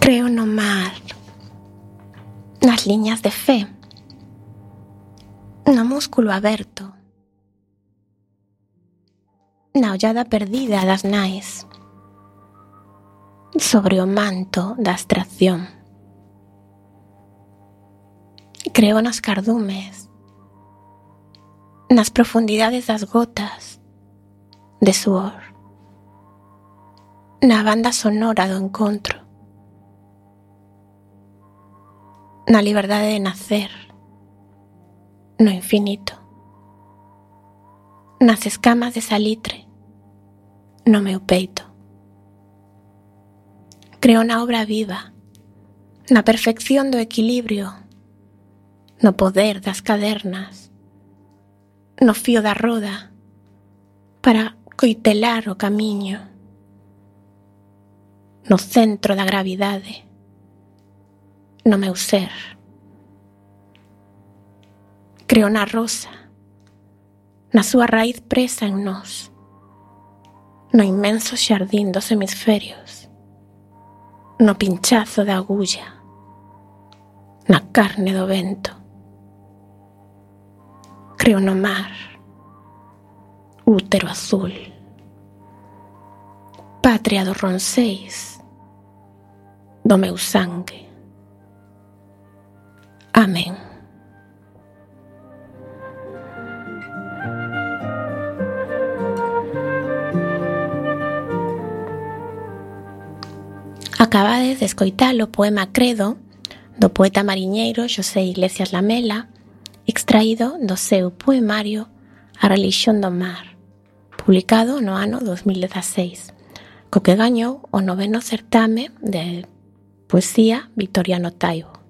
Creo no mar, nas liñas de fe, no músculo aberto, na ollada perdida das nais, sobre o manto da abstracción. Creo nos cardumes, nas profundidades das gotas de suor, na banda sonora do encontro, na liberdade de nacer, no infinito, nas escamas de salitre, no meu peito. Creo na obra viva, na perfección do equilibrio, no poder das cadernas, no fío da roda para coitelar o camiño, no centro da gravidade, no meu ser. Creo na rosa, na súa raíz presa en nós, no inmenso xardín dos hemisferios, no pinchazo da agulla, na carne do vento. Creo no mar, útero azul, patria dos ronceis, do meu sangue. Amén. Acabades de escoitar o poema Credo do poeta mariñeiro Xosé Iglesias Lamela, extraído do seu poemario A relixión do mar, publicado no ano 2016, co que gañou o 9º certame de poesía Victoriano Taibo.